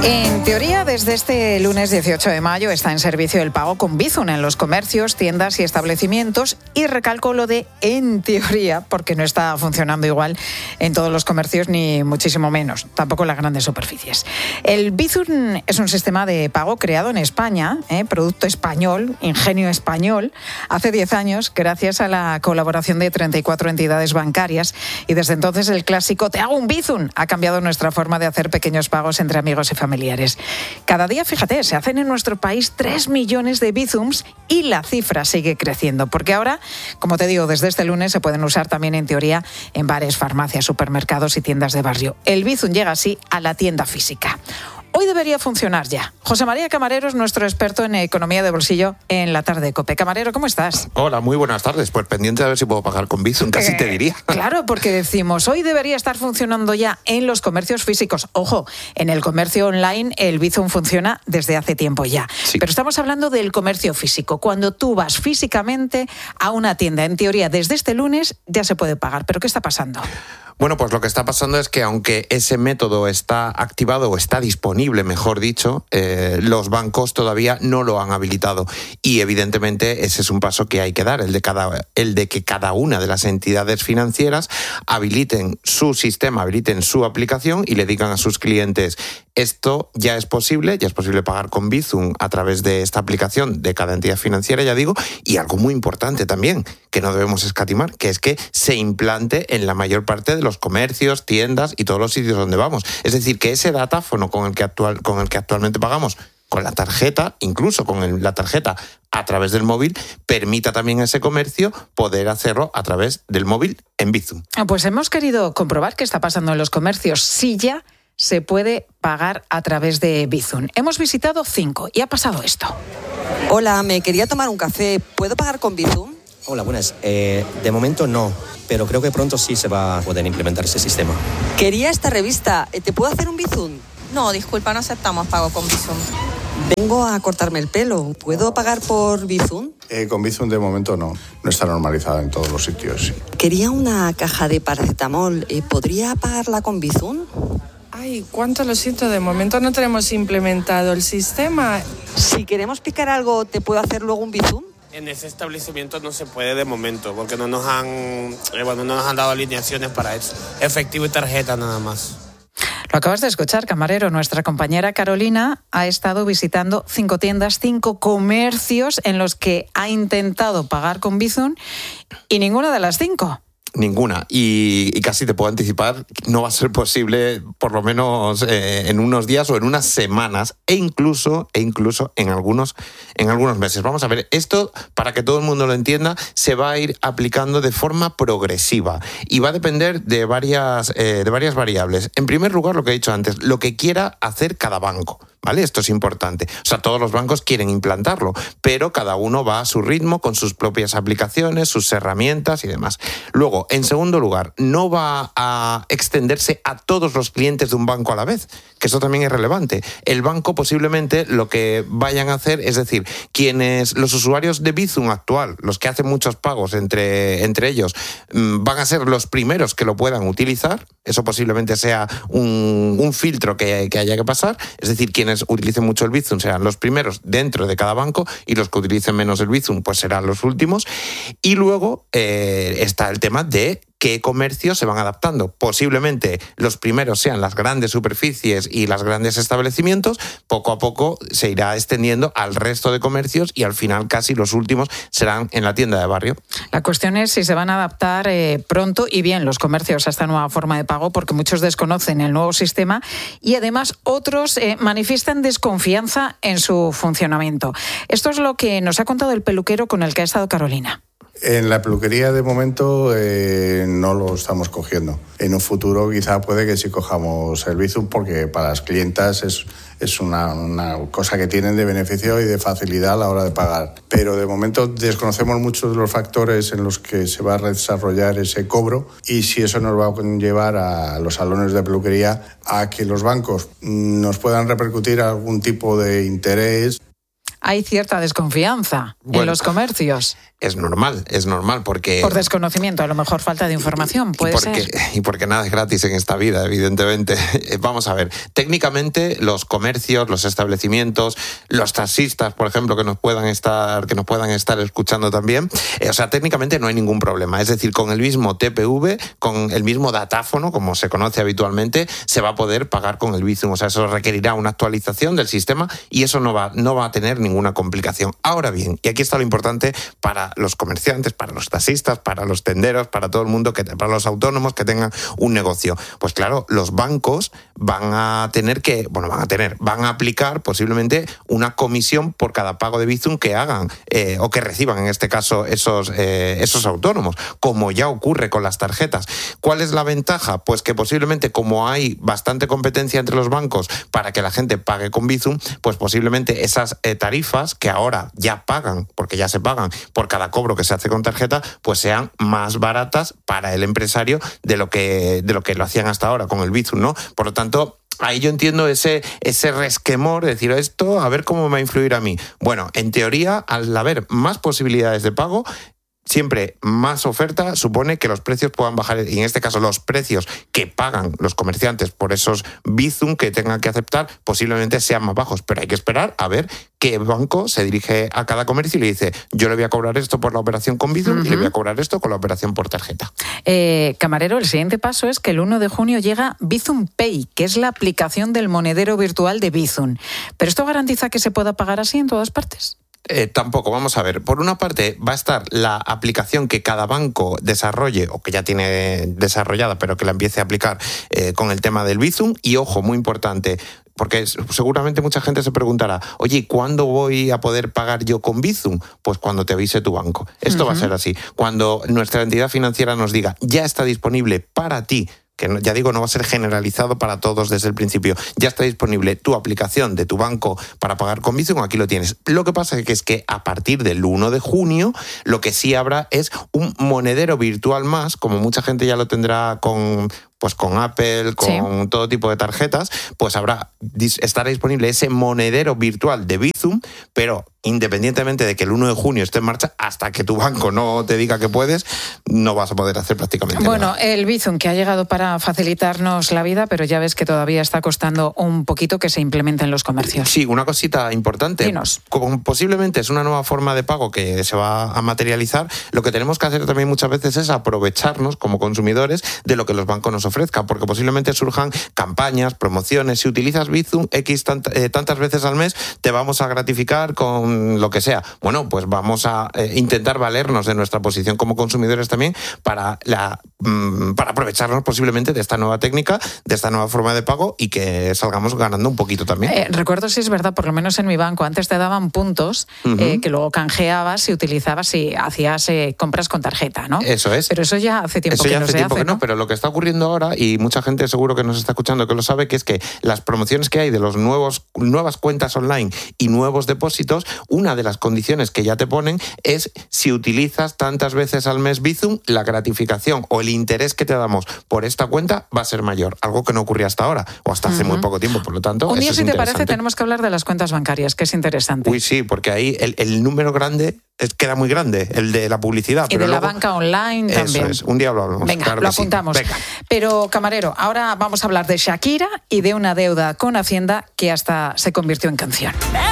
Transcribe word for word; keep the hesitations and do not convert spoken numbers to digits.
En teoría, desde este lunes dieciocho de mayo está en servicio el pago con Bizum en los comercios, tiendas y establecimientos. Y recalco lo de en teoría, porque no está funcionando igual en todos los comercios, ni muchísimo menos, tampoco en las grandes superficies. El Bizum es un sistema de pago creado en España, ¿eh? producto español, ingenio español, hace diez años, gracias a la colaboración de treinta y cuatro entidades bancarias. Y desde entonces el clásico "te hago un Bizum" ha cambiado nuestra forma de hacer pequeños pagos entre amigos y familiares. Cada día, fíjate, se hacen en nuestro país tres millones de Bizums y la cifra sigue creciendo, porque ahora, como te digo, desde este lunes se pueden usar también en teoría en bares, farmacias, supermercados y tiendas de barrio. El Bizum llega así a la tienda física. Hoy debería funcionar ya. José María Camarero es nuestro experto en economía de bolsillo en la tarde de COPE. Camarero, ¿cómo estás? Hola, muy buenas tardes. Pues pendiente de ver si puedo pagar con Bizum, casi eh, te diría. Claro, porque decimos, hoy debería estar funcionando ya en los comercios físicos. Ojo, en el comercio online el Bizum funciona desde hace tiempo ya. Sí. Pero estamos hablando del comercio físico. Cuando tú vas físicamente a una tienda, en teoría desde este lunes ya se puede pagar. ¿Pero qué está pasando? Bueno, pues lo que está pasando es que aunque ese método está activado o está disponible, mejor dicho, eh, los bancos todavía no lo han habilitado. Y evidentemente ese es un paso que hay que dar, el de, cada, el de que cada una de las entidades financieras habiliten su sistema, habiliten su aplicación y le digan a sus clientes: esto ya es posible, ya es posible pagar con Bizum a través de esta aplicación de cada entidad financiera, ya digo, y algo muy importante también, que no debemos escatimar, que es que se implante en la mayor parte de los comercios, tiendas y todos los sitios donde vamos. Es decir, que ese datáfono con el que, actual, con el que actualmente pagamos, con la tarjeta, incluso con el, la tarjeta a través del móvil, permita también a ese comercio poder hacerlo a través del móvil en Bizum. Pues hemos querido comprobar qué está pasando en los comercios, si ya se puede pagar a través de Bizum. Hemos visitado cinco y ha pasado esto. Hola, me quería tomar un café. ¿Puedo pagar con Bizum? Hola, buenas. Eh, de momento no, pero creo que pronto sí se va a poder implementar ese sistema. Quería esta revista. ¿Te puedo hacer un Bizum? No, disculpa, no aceptamos pago con Bizum. Vengo a cortarme el pelo. ¿Puedo pagar por Bizum? Eh, con Bizum de momento no. No está normalizada en todos los sitios. Quería una caja de paracetamol. Eh, ¿Podría pagarla con Bizum? Ay, cuánto lo siento, de momento no tenemos implementado el sistema. Si queremos picar algo, ¿te puedo hacer luego un Bizum? En ese establecimiento no se puede de momento, porque no nos han, eh, bueno, no nos han dado alineaciones para eso. Efectivo y tarjeta nada más. Lo acabas de escuchar, Camarero. Nuestra compañera Carolina ha estado visitando cinco tiendas, cinco comercios en los que ha intentado pagar con Bizum y ninguna de las cinco. Ninguna. Y, y casi te puedo anticipar, no va a ser posible por lo menos eh, en unos días o en unas semanas e incluso, e incluso en, algunos, en algunos meses. Vamos a ver, esto, para que todo el mundo lo entienda, se va a ir aplicando de forma progresiva y va a depender de varias, eh, de varias variables. En primer lugar, lo que he dicho antes, lo que quiera hacer cada banco. ¿Vale? Esto es importante. O sea, todos los bancos quieren implantarlo, pero cada uno va a su ritmo, con sus propias aplicaciones, sus herramientas y demás. Luego, en segundo lugar, no va a extenderse a todos los clientes de un banco a la vez, que eso también es relevante. El banco posiblemente lo que vayan a hacer, es decir, quienes, los usuarios de Bizum actual, los que hacen muchos pagos entre, entre ellos, van a ser los primeros que lo puedan utilizar. Eso posiblemente sea un, un filtro que, que haya que pasar. Es decir, quienes utilicen mucho el Bizum serán los primeros dentro de cada banco y los que utilicen menos el Bizum pues serán los últimos. Y luego eh, está el tema de qué comercios se van adaptando. Posiblemente los primeros sean las grandes superficies y los grandes establecimientos. Poco a poco se irá extendiendo al resto de comercios y al final casi los últimos serán en la tienda de barrio. La cuestión es si se van a adaptar eh, pronto y bien los comercios a esta nueva forma de pago, porque muchos desconocen el nuevo sistema y además otros eh, manifiestan desconfianza en su funcionamiento. Esto es lo que nos ha contado el peluquero con el que ha estado Carolina. En la peluquería de momento eh, no lo estamos cogiendo. En un futuro quizá puede que sí cojamos el Bizum porque para las clientas es, es una, una cosa que tienen de beneficio y de facilidad a la hora de pagar. Pero de momento desconocemos muchos de los factores en los que se va a desarrollar ese cobro y si eso nos va a llevar a los salones de peluquería a que los bancos nos puedan repercutir algún tipo de interés. hay cierta desconfianza bueno, en los comercios. Es normal, es normal porque... Por desconocimiento, a lo mejor falta de información, puede y porque, ser. Y porque nada es gratis en esta vida, evidentemente. Vamos a ver, técnicamente los comercios, los establecimientos, los taxistas, por ejemplo, que nos puedan estar, que nos puedan estar escuchando también, eh, o sea, técnicamente no hay ningún problema. Es decir, con el mismo T P V, con el mismo datáfono, como se conoce habitualmente, se va a poder pagar con el Bizum. O sea, eso requerirá una actualización del sistema y eso no va, no va a tener ninguna complicación. Ahora bien, y aquí está lo importante para los comerciantes, para los taxistas, para los tenderos, para todo el mundo, que para los autónomos que tengan un negocio. Pues claro, los bancos van a tener que, bueno, van a tener, van a aplicar posiblemente una comisión por cada pago de Bizum que hagan eh, o que reciban, en este caso, esos, eh, esos autónomos, como ya ocurre con las tarjetas. ¿Cuál es la ventaja? Pues que posiblemente, como hay bastante competencia entre los bancos para que la gente pague con Bizum, pues posiblemente esas eh, tarifas que ahora ya pagan, porque ya se pagan por cada cobro que se hace con tarjeta, pues sean más baratas para el empresario de lo que, de lo que lo hacían hasta ahora con el Bizum, ¿no? Por lo tanto, ahí yo entiendo ese, ese resquemor de decir esto, a ver cómo me va a influir a mí. Bueno, en teoría, al haber más posibilidades de pago, siempre más oferta supone que los precios puedan bajar, y en este caso los precios que pagan los comerciantes por esos Bizum que tengan que aceptar posiblemente sean más bajos, pero hay que esperar a ver qué banco se dirige a cada comercio y le dice, yo le voy a cobrar esto por la operación con Bizum uh-huh. y le voy a cobrar esto con la operación por tarjeta. Eh, Camarero, el siguiente paso es que el uno de junio llega Bizum Pay, que es la aplicación del monedero virtual de Bizum. ¿Pero esto garantiza que se pueda pagar así en todas partes? Eh, tampoco, vamos a ver. Por una parte va a estar la aplicación que cada banco desarrolle o que ya tiene desarrollada, pero que la empiece a aplicar eh, con el tema del Bizum. Y ojo, muy importante, porque seguramente mucha gente se preguntará, oye, ¿cuándo voy a poder pagar yo con Bizum? Pues cuando te avise tu banco. Esto uh-huh. va a ser así. Cuando nuestra entidad financiera nos diga, ya está disponible para ti, que ya digo, no va a ser generalizado para todos desde el principio. Ya está disponible tu aplicación de tu banco para pagar con Bizum, aquí lo tienes. Lo que pasa es que, es que a partir del uno de junio, lo que sí habrá es un monedero virtual más, como mucha gente ya lo tendrá con... pues con Apple, con sí. todo tipo de tarjetas, pues habrá, estará disponible ese monedero virtual de Bizum, pero independientemente de que el uno de junio esté en marcha, hasta que tu banco no te diga que puedes, no vas a poder hacer prácticamente bueno, nada. Bueno, el Bizum que ha llegado para facilitarnos la vida, pero ya ves que todavía está costando un poquito que se implemente en los comercios. Sí, una cosita importante. Dinos. Como posiblemente es una nueva forma de pago que se va a materializar, lo que tenemos que hacer también muchas veces es aprovecharnos como consumidores de lo que los bancos nos ofrezca, porque posiblemente surjan campañas, promociones. Si utilizas Bizum X tant- eh, tantas veces al mes, te vamos a gratificar con lo que sea. Bueno, pues vamos a eh, intentar valernos de nuestra posición como consumidores también para, la, mm, para aprovecharnos posiblemente de esta nueva técnica, de esta nueva forma de pago y que salgamos ganando un poquito también. Eh, recuerdo si es verdad, por lo menos en mi banco, antes te daban puntos uh-huh. eh, que luego canjeabas si utilizabas, si hacías eh, compras con tarjeta, ¿no? Eso es. Pero eso ya hace tiempo eso que ya no hace se tiempo hace, que no, ¿no? Pero lo que está ocurriendo ahora, y mucha gente seguro que nos está escuchando que lo sabe, que es que las promociones que hay de los nuevos nuevas cuentas online y nuevos depósitos, una de las condiciones que ya te ponen es si utilizas tantas veces al mes Bizum, la gratificación o el interés que te damos por esta cuenta va a ser mayor, algo que no ocurría hasta ahora o hasta hace uh-huh. muy poco tiempo, por lo tanto, un día, eso si es te parece, tenemos que hablar de las cuentas bancarias, que es interesante. Uy, sí, porque ahí el, el número grande es, queda muy grande, el de la publicidad. Y pero de luego, la banca online también. Eso es, un día lo hablamos. Venga, claro lo que sí. apuntamos. Venga. Pero, Camarero, ahora vamos a hablar de Shakira y de una deuda con Hacienda que hasta se convirtió en canción.